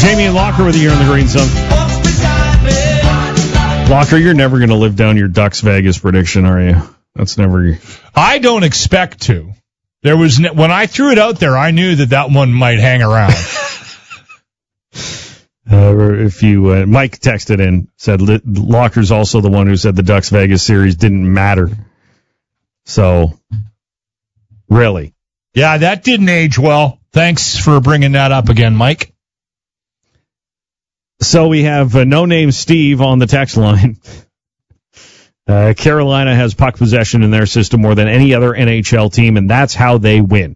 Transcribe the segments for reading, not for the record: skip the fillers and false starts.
Jamie and Locker with you here in the Green Zone. Locker, you're never going to live down your Ducks Vegas prediction, are you? That's never. I don't expect to. There was when I threw it out there, I knew that one might hang around. If you Mike texted in, said Locker's also the one who said the Ducks Vegas series didn't matter. So, really, yeah, that didn't age well. Thanks for bringing that up again, Mike. So we have No Name Steve on the text line. Carolina has puck possession in their system more than any other NHL team, and that's how they win.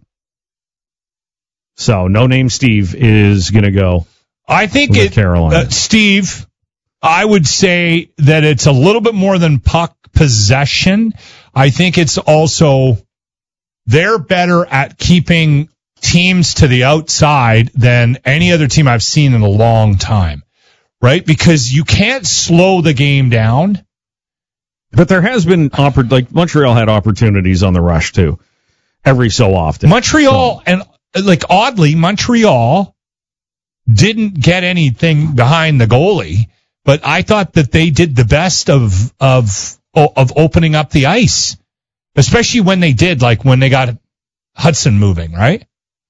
So No Name Steve is going to go. I think Carolina. Steve, I would say that it's a little bit more than puck possession. I think it's also they're better at keeping teams to the outside than any other team I've seen in a long time. Right? Because you can't slow the game down. But there has been, Montreal had opportunities on the rush, too, every so often. Oddly, Montreal didn't get anything behind the goalie, but I thought that they did the best of opening up the ice, especially when they did, like when they got Hudson moving, right?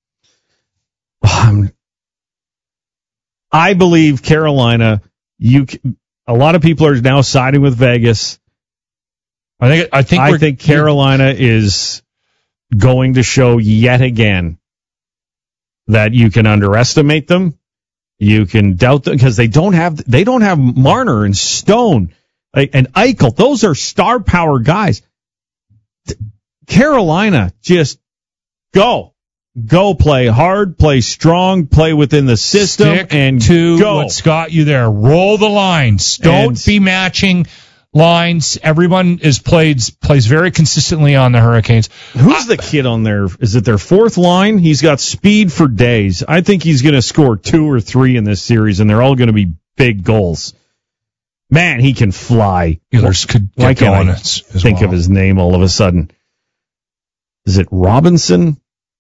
I believe Carolina, a lot of people are now siding with Vegas. I think Carolina is going to show yet again that you can underestimate them. You can doubt them because they don't have Marner and Stone and Eichel. Those are star power guys. Carolina, just go play hard, play strong, play within the system, and go. What's got you there? Roll the lines. Don't be matching lines. Everyone plays very consistently on the Hurricanes. Who's the kid on there? Is it their fourth line? He's got speed for days. I think he's going to score 2 or 3 in this series, and they're all going to be big goals. Man, he can fly. Why can't I think of his name all of a sudden? Is it Robinson?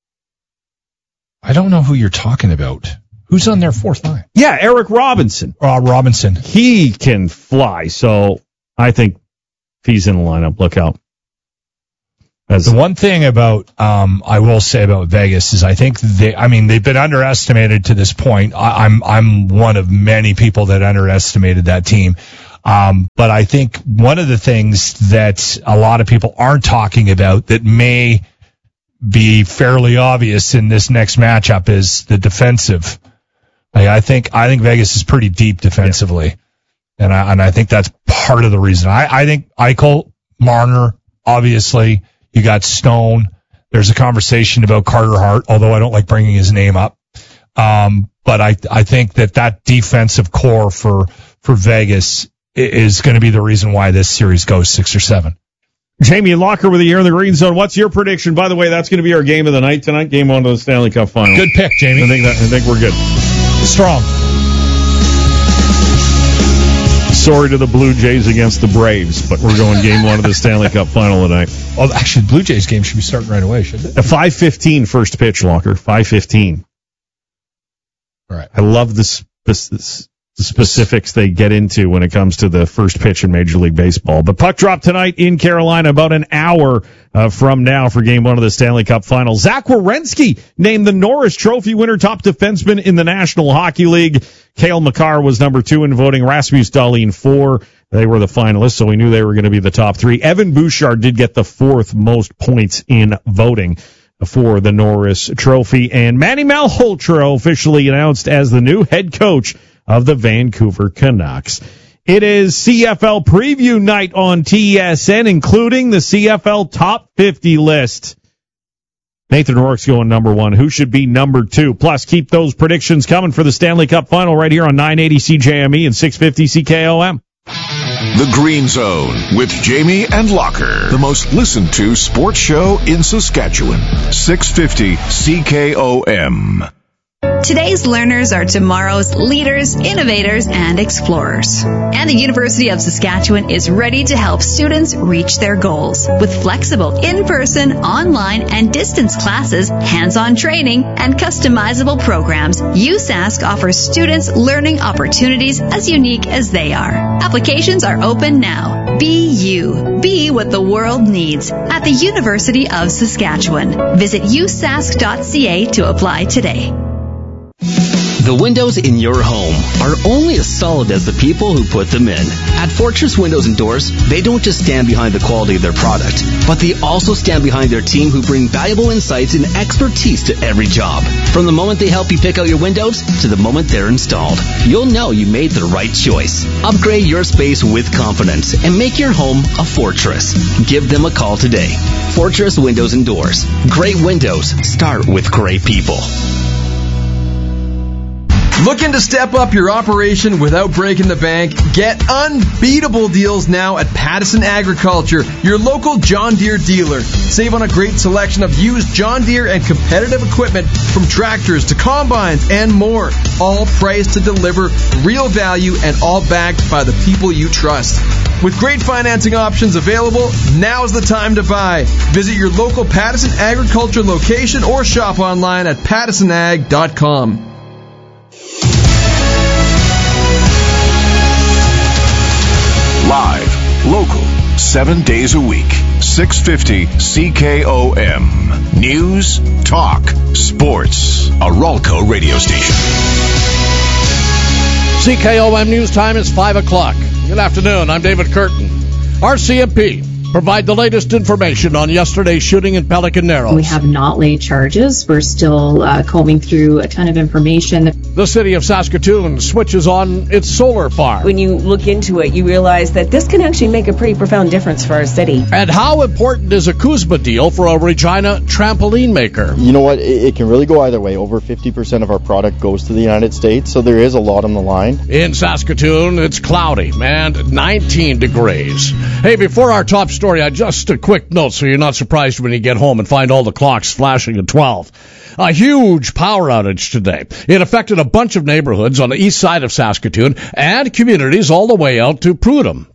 I don't know who you're talking about. Who's on their fourth line? Yeah, Eric Robinson. Robinson. He can fly, so I think if he's in the lineup, look out. The one thing about I will say about Vegas is I think they've been underestimated to this point. I'm one of many people that underestimated that team. But I think one of the things that a lot of people aren't talking about that may be fairly obvious in this next matchup is the defensive. I think Vegas is pretty deep defensively, and I think that's part of the reason. I think Eichel, Marner, obviously you got Stone. There's a conversation about Carter Hart, although I don't like bringing his name up. But I think that defensive core for Vegas is going to be the reason why this series goes 6 or 7. Jamie and Locker with you here in the Green Zone. What's your prediction? By the way, that's going to be our game of the night tonight. Game 1 of the Stanley Cup Final. Good pick, Jamie. I think we're good. Strong. Sorry to the Blue Jays against the Braves, but we're going Game 1 of the Stanley Cup Final tonight. Well, actually, the Blue Jays game should be starting right away, shouldn't it? At 5:15 first pitch, Locker. 5:15. All right. I love the specifics they get into when it comes to the first pitch in Major League Baseball. But puck drop tonight in Carolina about an hour from now for Game 1 of the Stanley Cup Final. Zach Werenski named the Norris Trophy winner, top defenseman in the National Hockey League. Cale Makar was number 2 in voting. Rasmus Dahlin 4. They were the finalists, so we knew they were going to be the top 3. Evan Bouchard did get the 4th most points in voting for the Norris Trophy. And Manny Malhotra officially announced as the new head coach of the Vancouver Canucks. It is CFL preview night on TSN, including the CFL top 50 list. Nathan Rourke's going number 1. Who should be number 2? Plus, keep those predictions coming for the Stanley Cup Final right here on 980 CJME and 650 CKOM. The Green Zone with Jamie and Locker. The most listened to sports show in Saskatchewan. 650 CKOM. Today's learners are tomorrow's leaders, innovators, and explorers. And the University of Saskatchewan is ready to help students reach their goals. With flexible in-person, online, and distance classes, hands-on training, and customizable programs, USask offers students learning opportunities as unique as they are. Applications are open now. Be you. Be what the world needs at the University of Saskatchewan. Visit usask.ca to apply today. The windows in your home are only as solid as the people who put them in. At Fortress Windows and Doors, they don't just stand behind the quality of their product, but they also stand behind their team who bring valuable insights and expertise to every job. From the moment they help you pick out your windows to the moment they're installed, you'll know you made the right choice. Upgrade your space with confidence and make your home a fortress. Give them a call today. Fortress Windows and Doors. Great windows start with great people. Looking to step up your operation without breaking the bank? Get unbeatable deals now at Pattison Agriculture, your local John Deere dealer. Save on a great selection of used John Deere and competitive equipment from tractors to combines and more. All priced to deliver real value and all backed by the people you trust. With great financing options available, now's the time to buy. Visit your local Pattison Agriculture location or shop online at pattisonag.com. Live, local, 7 days a week. 650 CKOM. News, talk, sports. A Ralco radio station. CKOM News Time is 5 o'clock. Good afternoon. I'm David Curtin. RCMP provide the latest information on yesterday's shooting in Pelican Narrows. We have not laid charges. We're still combing through a ton of information. The city of Saskatoon switches on its solar farm. When you look into it, you realize that this can actually make a pretty profound difference for our city. And how important is a CUSMA deal for a Regina trampoline maker? You know what? It can really go either way. Over 50% of our product goes to the United States, so there is a lot on the line. In Saskatoon, it's cloudy and 19 degrees. Hey, before our top story, just a quick note so you're not surprised when you get home and find all the clocks flashing at 12. A huge power outage today. It affected a bunch of neighborhoods on the east side of Saskatoon and communities all the way out to Prudhoe.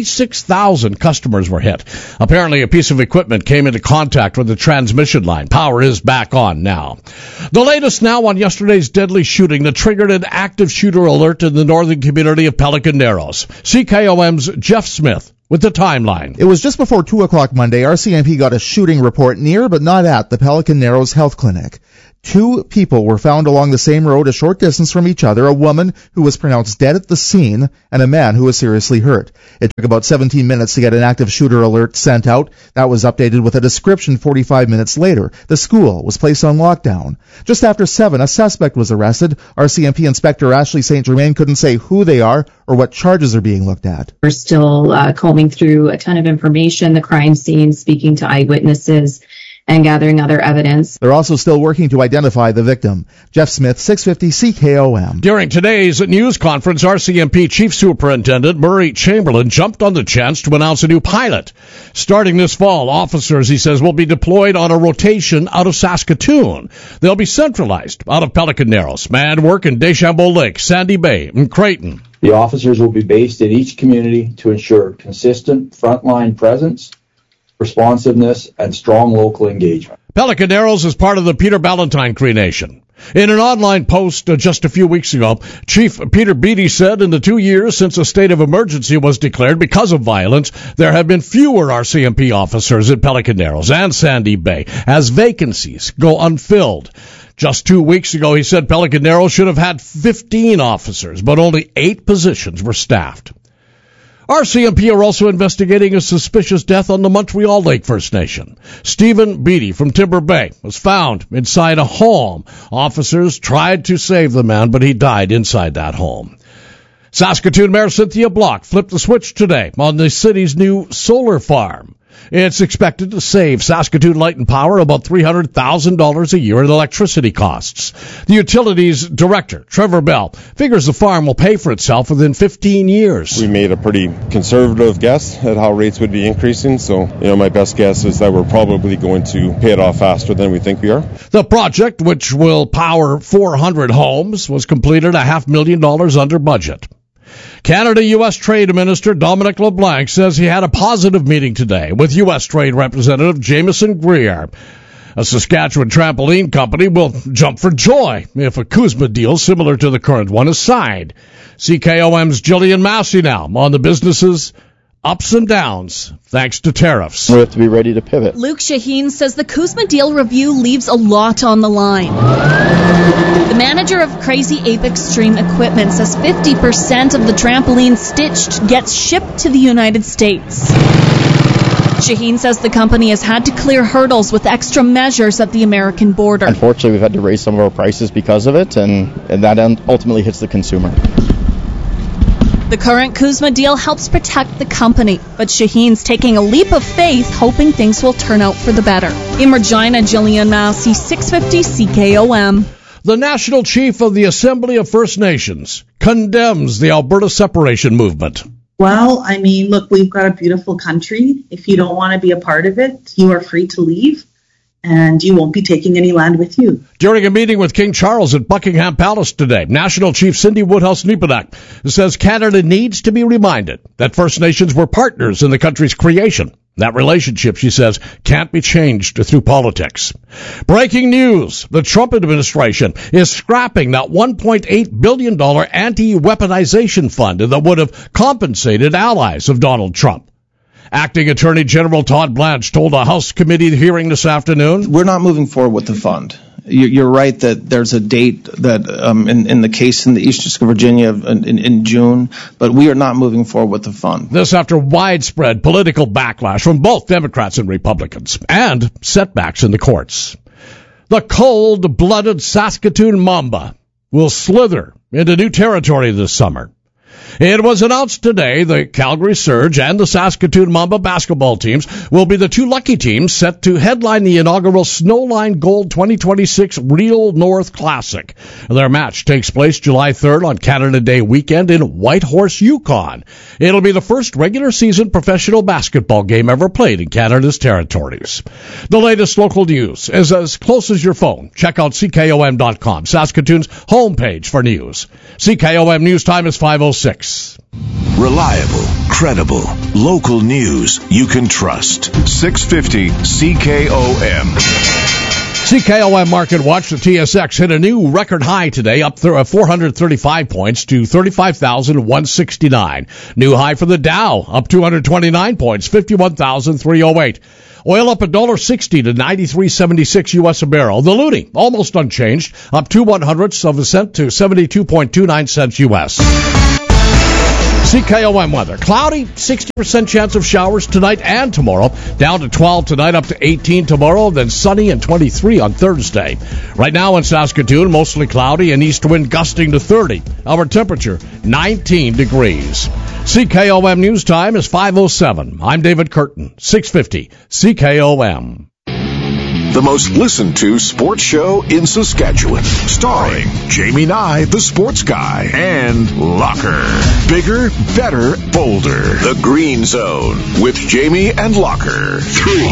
36,000 customers were hit. Apparently, a piece of equipment came into contact with the transmission line. Power is back on now. The latest now on yesterday's deadly shooting that triggered an active shooter alert in the northern community of Pelican Narrows. CKOM's Jeff Smith with the timeline. It was just before 2 o'clock Monday, RCMP got a shooting report near but not at the Pelican Narrows Health Clinic. 2 people were found along the same road a short distance from each other, a woman who was pronounced dead at the scene and a man who was seriously hurt. It took about 17 minutes to get an active shooter alert sent out. That was updated with a description 45 minutes later. The school was placed on lockdown. Just after 7, a suspect was arrested. RCMP Inspector Ashley St. Germain couldn't say who they are or what charges are being looked at. We're still combing through a ton of information, the crime scene, speaking to eyewitnesses, and gathering other evidence. They're also still working to identify the victim. Jeff Smith, 650 CKOM. During today's news conference, RCMP Chief Superintendent Murray Chamberlain jumped on the chance to announce a new pilot. Starting this fall, officers, he says, will be deployed on a rotation out of Saskatoon. They'll be centralized out of Pelican Narrows, manned work in Deschambault Lake, Sandy Bay, and Creighton. The officers will be based in each community to ensure consistent frontline presence, responsiveness, and strong local engagement. Pelican Narrows is part of the Peter Ballantyne Cree Nation. In an online post just a few weeks ago, Chief Peter Beattie said in the 2 years since a state of emergency was declared because of violence, there have been fewer RCMP officers at Pelican Narrows and Sandy Bay as vacancies go unfilled. Just 2 weeks ago, he said Pelican Narrows should have had 15 officers, but only 8 positions were staffed. RCMP are also investigating a suspicious death on the Montreal Lake First Nation. Stephen Beattie from Timber Bay was found inside a home. Officers tried to save the man, but he died inside that home. Saskatoon Mayor Cynthia Block flipped the switch today on the city's new solar farm. It's expected to save Saskatoon Light and Power about $300,000 a year in electricity costs. The utilities director, Trevor Bell, figures the farm will pay for itself within 15 years. We made a pretty conservative guess at how rates would be increasing, so my best guess is that we're probably going to pay it off faster than we think we are. The project, which will power 400 homes, was completed $500,000 under budget. Canada-U.S. Trade Minister Dominic LeBlanc says he had a positive meeting today with U.S. Trade Representative Jameson Greer. A Saskatchewan trampoline company will jump for joy if a CUSMA deal similar to the current one is signed. CKOM's Jillian Massey now on the business's ups and downs thanks to tariffs. We have to be ready to pivot. Luke Shaheen says the CUSMA deal review leaves a lot on the line. The manager of Crazy Ape Extreme Equipment says 50% of the trampoline stitched gets shipped to the United States. Shaheen says the company has had to clear hurdles with extra measures at the American border. Unfortunately, we've had to raise some of our prices because of it, and that ultimately hits the consumer. The current CUSMA deal helps protect the company, but Shaheen's taking a leap of faith, hoping things will turn out for the better. In Regina, Jillian Massey, 650 CKOM. The National Chief of the Assembly of First Nations condemns the Alberta separation movement. Well, look, we've got a beautiful country. If you don't want to be a part of it, you are free to leave, and you won't be taking any land with you. During a meeting with King Charles at Buckingham Palace today, National Chief Cindy Woodhouse-Nipadak says Canada needs to be reminded that First Nations were partners in the country's creation. That relationship, she says, can't be changed through politics. Breaking news. The Trump administration is scrapping that $1.8 billion anti-weaponization fund that would have compensated allies of Donald Trump. Acting Attorney General Todd Blanche told a House committee hearing this afternoon, we're not moving forward with the fund. You're right that there's a date that in the case in the East District of Virginia in June, but we are not moving forward with the fund. This after widespread political backlash from both Democrats and Republicans and setbacks in the courts. The cold-blooded Saskatoon Mamba will slither into new territory this summer. It was announced today the Calgary Surge and the Saskatoon Mamba basketball teams will be the two lucky teams set to headline the inaugural Snowline Gold 2026 Real North Classic. Their match takes place July 3rd on Canada Day weekend in Whitehorse, Yukon. It'll be the first regular season professional basketball game ever played in Canada's territories. The latest local news is as close as your phone. Check out CKOM.com, Saskatoon's homepage for news. CKOM News Time is 5:06. Reliable, credible, local news you can trust. 650 CKOM. CKOM Market Watch, the TSX hit a new record high today, up 435 points to 35,169. New high for the Dow, up 229 points, 51,308. Oil up $1.60 to 93.76 U.S. a barrel. The loonie, almost unchanged, up 0.02 of a cent to 72.29 cents U.S. CKOM weather. Cloudy, 60% chance of showers tonight and tomorrow. Down to 12 tonight, up to 18 tomorrow, then sunny and 23 on Thursday. Right now in Saskatoon, mostly cloudy and east wind gusting to 30. Our temperature, 19 degrees. CKOM News Time is 5:07. I'm David Curtin, 650 CKOM. The most listened to sports show in Saskatchewan. Starring Jamie Nye, the sports guy, and Locker. Bigger, better, bolder. The Green Zone with Jamie and Locker. 3.